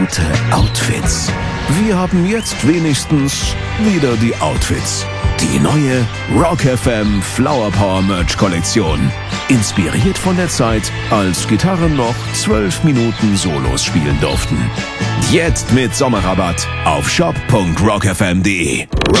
Gute Outfits. Wir haben jetzt wenigstens wieder die Outfits. Die neue Rock FM Flower Power Merch Kollektion. Inspiriert von der Zeit, als Gitarren noch 12 Minuten Solos spielen durften. Jetzt mit Sommerrabatt auf shop.rockfm.de.